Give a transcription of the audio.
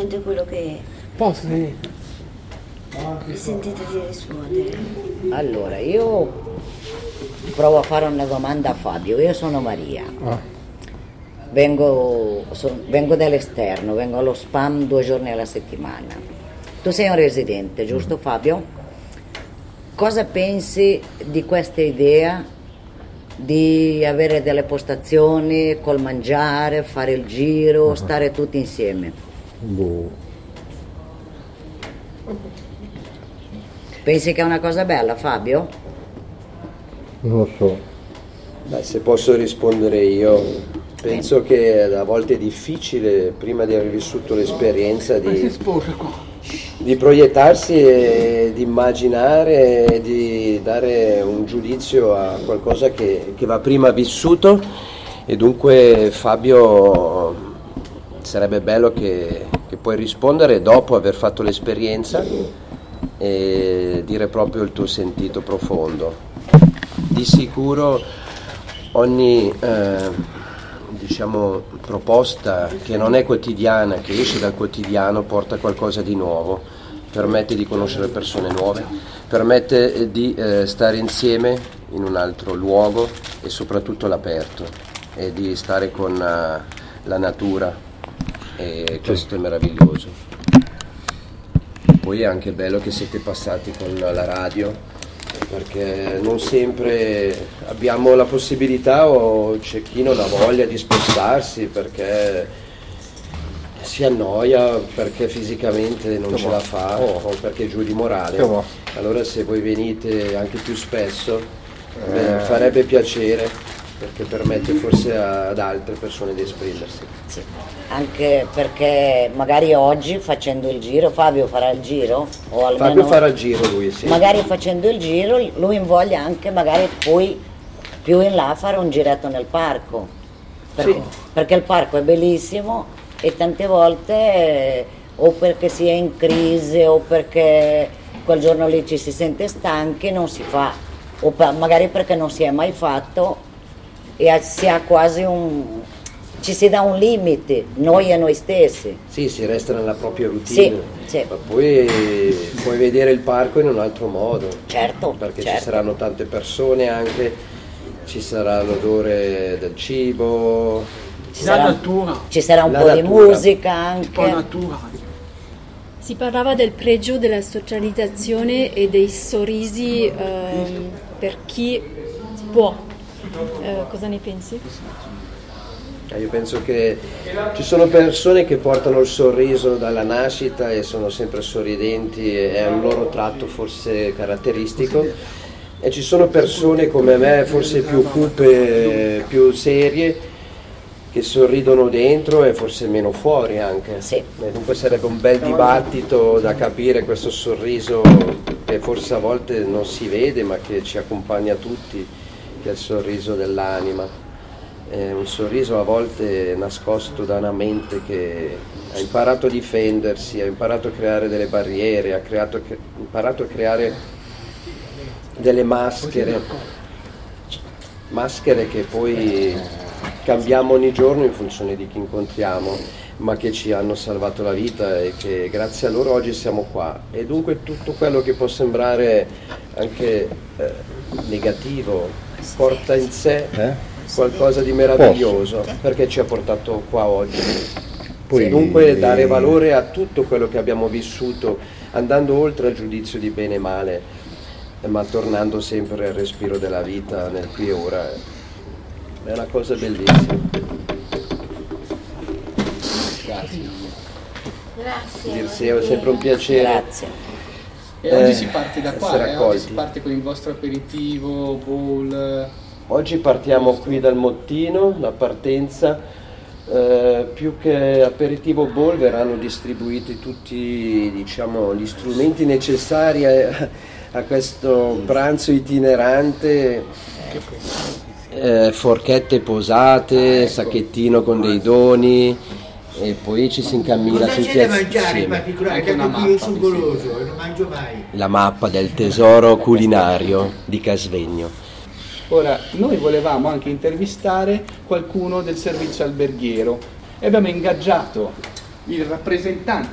esattamente quello che Posso? vi sentite di rispondere. Allora, io provo a fare una domanda a Fabio. Io sono Maria, vengo dall'esterno, vengo allo SPAM 2 giorni alla settimana. Tu sei un residente, giusto Fabio? Cosa pensi di questa idea di avere delle postazioni col mangiare, fare il giro, stare tutti insieme? Pensi che è una cosa bella, Fabio? Non lo so. Beh, se posso rispondere io, penso che a volte è difficile, prima di aver vissuto l'esperienza, di proiettarsi e di immaginare e di dare un giudizio a qualcosa che va prima vissuto, e dunque Fabio, sarebbe bello che puoi rispondere dopo aver fatto l'esperienza e dire proprio il tuo sentito profondo. Di sicuro ogni proposta che non è quotidiana, che esce dal quotidiano, porta qualcosa di nuovo, permette di conoscere persone nuove, permette di stare insieme in un altro luogo e soprattutto all'aperto, e di stare con la natura, e questo è meraviglioso. Poi è anche bello che siete passati con la radio, perché non sempre abbiamo la possibilità, o c'è chi non ha voglia di spostarsi perché si annoia, perché fisicamente non ce la fa, o perché è giù di morale. Allora se voi venite anche più spesso, farebbe piacere, perché permette forse ad altre persone di esprimersi. Sì. Anche perché magari oggi facendo il giro, Fabio farà il giro? O almeno, Fabio farà il giro lui, sì. Magari facendo il giro lui invoglia anche magari poi più in là fare un giretto nel parco. Perché il parco è bellissimo e tante volte o perché si è in crisi o perché quel giorno lì ci si sente stanchi non si fa, o magari perché non si è mai fatto e si ha quasi ci si dà un limite, noi e noi stessi. Sì, si resta nella propria routine, sì. Ma poi puoi vedere il parco in un altro modo. Certo. Perché ci saranno tante persone anche, ci sarà l'odore del cibo, ci sarà un po' di musica anche. Si parlava del pregio della socializzazione e dei sorrisi per chi può. Cosa ne pensi? Io penso che ci sono persone che portano il sorriso dalla nascita e sono sempre sorridenti, è un loro tratto forse caratteristico, e ci sono persone come me, forse più cupe, più serie, che sorridono dentro e forse meno fuori anche. Sì. Dunque sarebbe un bel dibattito da capire questo sorriso che forse a volte non si vede ma che ci accompagna tutti, che è il sorriso dell'anima. È un sorriso a volte nascosto da una mente che ha imparato a difendersi, ha imparato a creare delle barriere, ha imparato a creare delle maschere che poi cambiamo ogni giorno in funzione di chi incontriamo, ma che ci hanno salvato la vita e che grazie a loro oggi siamo qua. E dunque tutto quello che può sembrare anche negativo porta in sé qualcosa di meraviglioso, perché ci ha portato qua oggi. Dunque dare valore a tutto quello che abbiamo vissuto, andando oltre al giudizio di bene e male, ma tornando sempre al respiro della vita nel qui e ora, è una cosa bellissima. Grazie. Dirseo, è sempre un piacere. Grazie. E oggi si parte da qua, oggi si accolti. parte con il vostro aperitivo, bowl. Oggi partiamo qui dal Mottino, la partenza, più che aperitivo bowl verranno distribuiti tutti gli strumenti necessari a questo pranzo itinerante, forchette posate, sacchettino con dei doni, e poi ci si incammina tutti Cosa c'è da mangiare in insieme. particolare? Che anche io sono goloso e non mangio mai. La mappa del tesoro culinario di Casvegno. Ora, noi volevamo anche intervistare qualcuno del servizio alberghiero e abbiamo ingaggiato il rappresentante